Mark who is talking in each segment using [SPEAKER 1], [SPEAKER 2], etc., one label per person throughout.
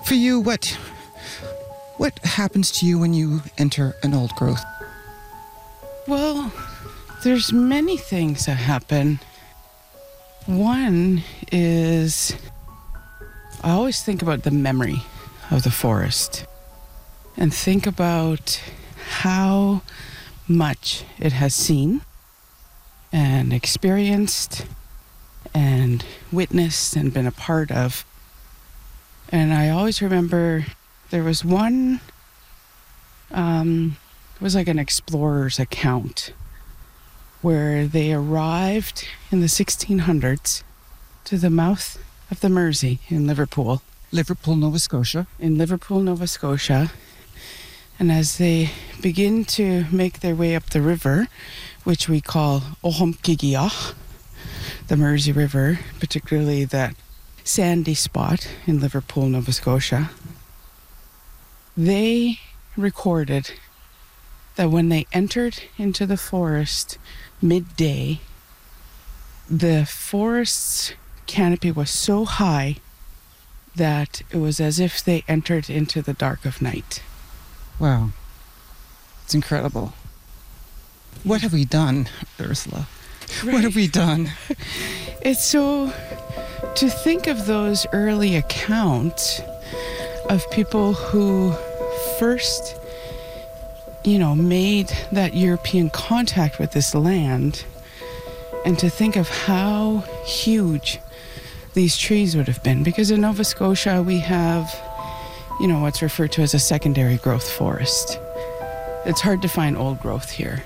[SPEAKER 1] For you, what happens to you when you enter an old growth?
[SPEAKER 2] Well, there's many things that happen. One is I always think about the memory of the forest and think about how much it has seen and experienced and witnessed and been a part of. And I always remember there was one, it was like an explorer's account where they arrived in the 1600s to the mouth of the Mersey in Liverpool.
[SPEAKER 1] Liverpool, Nova Scotia.
[SPEAKER 2] In Liverpool, Nova Scotia. And as they begin to make their way up the river, which we call Oholmkigiach, the Mersey River, particularly that sandy spot in Liverpool, Nova Scotia, they recorded that when they entered into the forest midday, the forest's canopy was so high that it was as if they entered into the dark of night.
[SPEAKER 1] Wow. It's incredible. What have we done, Ursula?
[SPEAKER 2] Right.
[SPEAKER 1] What have we done?
[SPEAKER 2] It's so, to think of those early accounts of people who first, made that European contact with this land, and to think of how huge these trees would have been. Because in Nova Scotia, we have, what's referred to as a secondary growth forest. It's hard to find old growth here.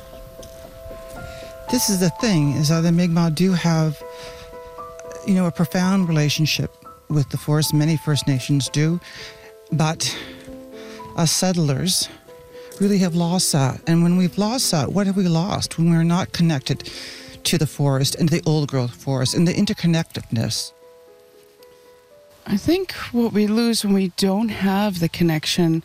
[SPEAKER 1] This is the thing, is that the Mi'kmaq do have, a profound relationship with the forest. Many First Nations do. But us settlers really have lost that. And when we've lost that, what have we lost? When we're not connected to the forest and the old growth forest and the interconnectedness.
[SPEAKER 2] I think what we lose when we don't have the connection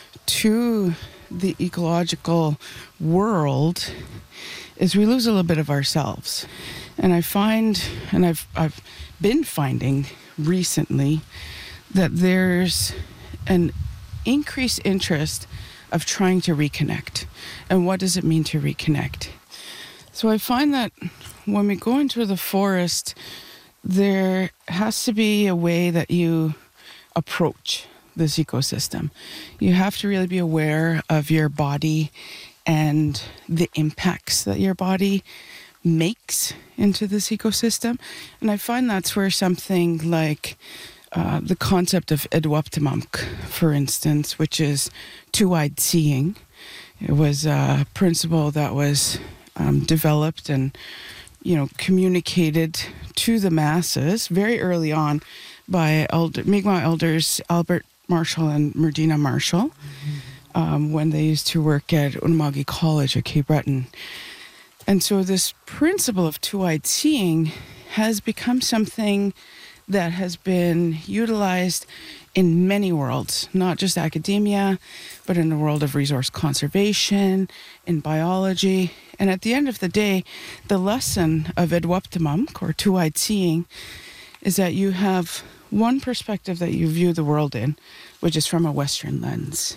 [SPEAKER 2] to the ecological world is we lose a little bit of ourselves. And I find, and I've been finding recently, that there's an increased interest of trying to reconnect. And what does it mean to reconnect? So I find that when we go into the forest, there has to be a way that you approach this ecosystem. You have to really be aware of your body and the impacts that your body makes into this ecosystem. And I find that's where something like the concept of Edwaptamunk, for instance, which is two-eyed seeing. It was a principle that was developed and, communicated to the masses very early on by Mi'kmaq elders Albert Marshall and Merdina Marshall, when they used to work at Unama'ki College at Cape Breton. And so this principle of two-eyed seeing has become something that has been utilized in many worlds, not just academia, but in the world of resource conservation, in biology. And at the end of the day, the lesson of Edwaptamunk, or two-eyed seeing, is that you have one perspective that you view the world in, which is from a Western lens.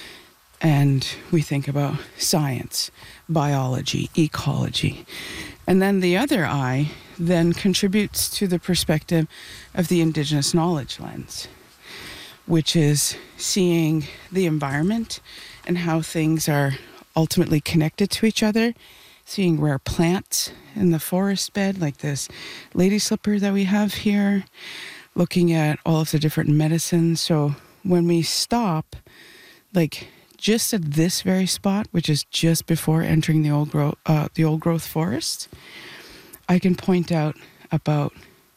[SPEAKER 2] And we think about science, biology, ecology. And then the other eye then contributes to the perspective of the Indigenous knowledge lens, which is seeing the environment and how things are ultimately connected to each other, seeing rare plants in the forest bed, like this lady slipper that we have here, looking at all of the different medicines. So when we stop, like just at this very spot, which is just before entering the old growth forest, I can point out about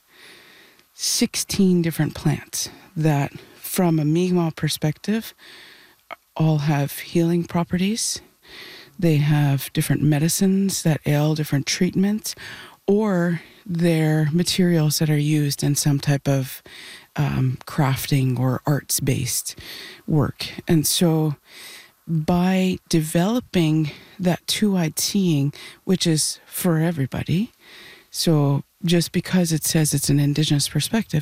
[SPEAKER 2] 16 different plants that, from a Mi'kmaq perspective, all have healing properties. They have different medicines that ail different treatments, or they're materials that are used in some type of crafting or arts-based work. And so by developing that two-eyed seeing, which is for everybody, so just because it says it's an Indigenous perspective